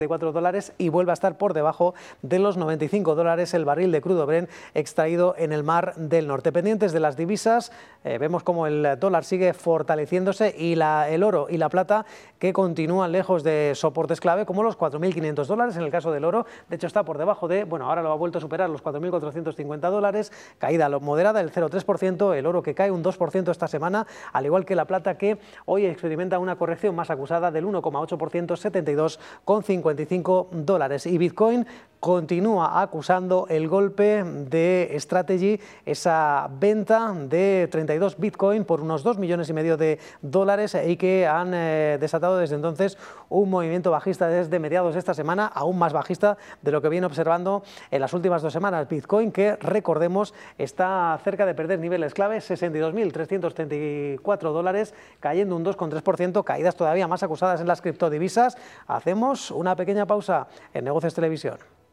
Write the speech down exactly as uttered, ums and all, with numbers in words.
cuatro dólares y vuelve a estar por debajo de los noventa y cinco dólares el barril de crudo Brent extraído en el Mar del Norte. Pendientes de las divisas, eh, vemos como el dólar sigue fortaleciéndose y la, el oro y la plata que continúan lejos de soportes clave como los cuatro mil quinientos dólares en el caso del oro. De hecho está por debajo de, bueno, ahora lo ha vuelto a superar los cuatro mil cuatrocientos cincuenta dólares, caída moderada del cero coma tres por ciento, el oro que cae un dos por ciento esta semana, al igual que la plata que hoy experimenta una corrección más acusada del uno coma ocho por ciento, setenta y dos coma cincuenta y cinco dólares. Y Bitcoin continúa acusando el golpe de Strategy, esa venta de treinta y dos Bitcoin por unos dos millones y medio de dólares y que han eh, desatado desde entonces un movimiento bajista desde mediados de esta semana, aún más bajista de lo que viene observando en las últimas dos semanas. Bitcoin, que recordemos está cerca de perder niveles clave, sesenta y dos mil trescientos treinta y cuatro dólares, cayendo un dos coma tres por ciento, caídas todavía más acusadas en las criptodivisas. Hacemos una pequeña pausa en Negocios Televisión.